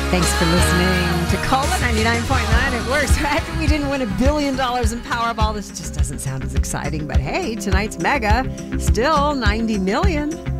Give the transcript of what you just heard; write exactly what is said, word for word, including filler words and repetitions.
Thanks for listening to Cola ninety-nine point nine. It works. After we didn't win a billion dollars in Powerball, this just doesn't sound as exciting. But hey, tonight's mega, still ninety million.